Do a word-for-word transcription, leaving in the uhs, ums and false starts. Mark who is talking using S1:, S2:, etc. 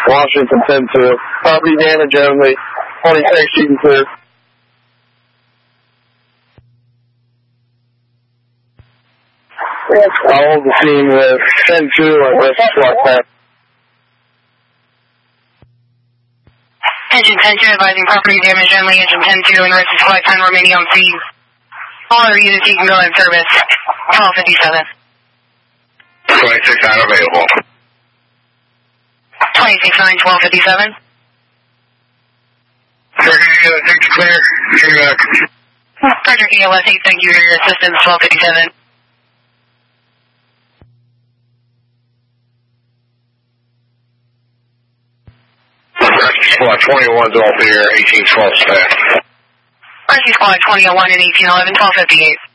S1: Washington ten two. Property damage only. twenty-six, you can clear. I'll hold the scene with ten two and rest SWAT pack.
S2: Engine ten two advising property damage only. Engine ten two and rest SWAT ten remaining on scene. All other units, you can go in service. twelve fifty-seven.
S3: twenty-six nine available.
S2: twenty-six nine, twelve fifty-seven.
S3: Roger, E L S eight, clear. Give me back.
S2: Roger, E L S eight, thank you for your assistance, twelve fifty-seven.
S3: Squad twenty-one's off the air, eighteen twelve staff.
S2: Rescue Squad twenty oh one and eighteen eleven, twelve fifty-eight.